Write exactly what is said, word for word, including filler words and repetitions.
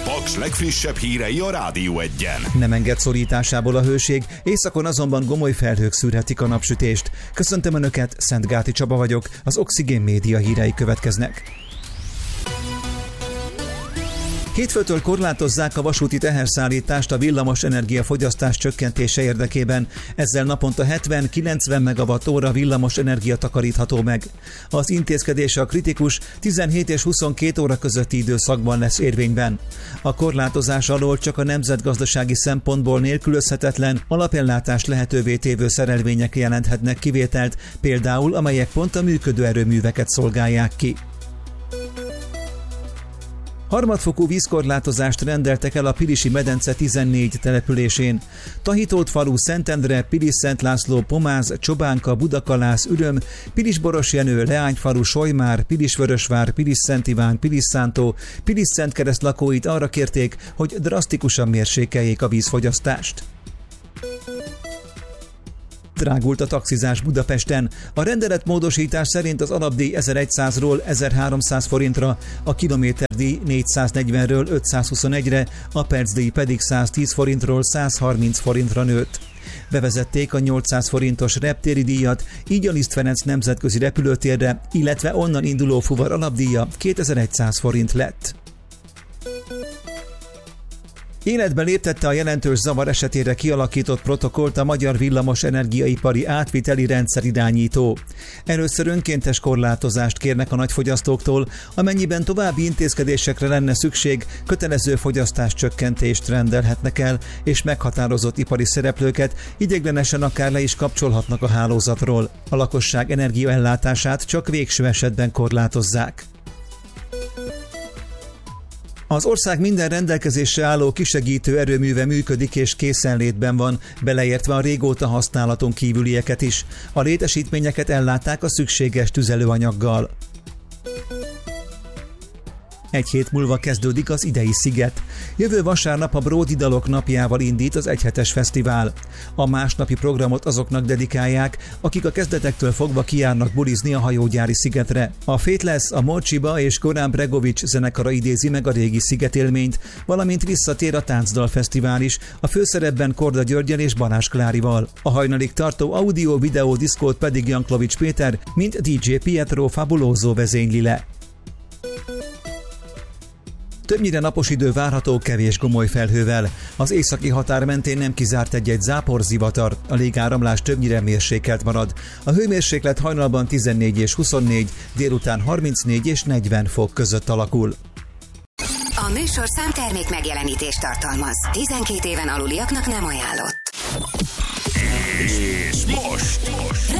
Paks legfrissebb hírei a Rádió Egyen. Nem enged szorításából a hőség, északon azonban gomoly felhők szűrhetik a napsütést. Köszöntöm Önöket, Szentgáti Csaba vagyok, az Oxigén Média hírei következnek. Hétfőtől korlátozzák a vasúti teherszállítást a villamos energiafogyasztás csökkentése érdekében. Ezzel naponta hetven-kilencven megawatt-óra villamos energia takarítható meg. Az intézkedés a kritikus tizenhét és huszonkét óra közötti időszakban lesz érvényben. A korlátozás alól csak a nemzetgazdasági szempontból nélkülözhetetlen alapellátást lehetővé tévő szerelvények jelenthetnek kivételt, például amelyek pont a működő erőműveket szolgálják ki. Harmadfokú vízkorlátozást rendeltek el a Pilisi medence tizennégy településén. Tahitót falu, Szentendre, Pilis-Szent László, Pomáz, Csobánka, Budakalász, Üröm, Pilis-Borosjenő, Leányfalu, Solymár, Pilis-Vörösvár, Pilis-Szent Iván, Pilis-Szántó, Pilis-Szentkereszt lakóit arra kérték, hogy drasztikusan mérsékeljék a vízfogyasztást. Drágult a taxizás Budapesten. A rendeletmódosítás szerint az alapdíj ezerszázról ezerháromszáz forintra, a kilométerdíj négyszáznegyvenről ötszázhuszonegyre, a percdíj pedig száztíz forintról százharminc forintra nőtt. Bevezették a nyolcszáz forintos reptéri díjat, így a Liszt Ferenc nemzetközi repülőtérre, illetve onnan induló fuvar alapdíja kétezer-száz forint lett. Életbe léptette a jelentős zavar esetére kialakított protokollt a Magyar Villamos Energiaipari Átviteli Rendszerirányító. Először önkéntes korlátozást kérnek a nagyfogyasztóktól, amennyiben további intézkedésekre lenne szükség, kötelező fogyasztáscsökkentést rendelhetnek el, és meghatározott ipari szereplőket ideiglenesen akár le is kapcsolhatnak a hálózatról. A lakosság energiaellátását csak végső esetben korlátozzák. Az ország minden rendelkezésre álló kisegítő erőműve működik és készenlétben van, beleértve a régóta használaton kívülieket is. A létesítményeket ellátták a szükséges tüzelőanyaggal. Egy hét múlva kezdődik az idei Sziget. Jövő vasárnap a Bródi Dalok napjával indít az egyhetes fesztivál. A másnapi programot azoknak dedikálják, akik a kezdetektől fogva kijárnak bulizni a hajógyári szigetre. A Faithless, a Morcsiba és Korán Bregovics zenekara idézi meg a régi szigetélményt, valamint visszatér a Táncdal Fesztivál is, a főszerepben Korda Györggyel és Balázs Klárival. A hajnalig tartó audio-videó diszkót pedig Janklovics Péter, mint dé dzsé Pietro Fabuloso vezényli le. Többnyire napos idő várható kevés gomoly felhővel. Az északi határ mentén nem kizárt egy-egy záporzivatar, a légáramlás többnyire mérsékelt marad. A hőmérséklet hajnalban tizennégy és huszonnégy, délután harmincnégy és negyven fok között alakul. A műsorszám termék megjelenítést tartalmaz. tizenkét éven aluliaknak nem ajánlott. És most! most.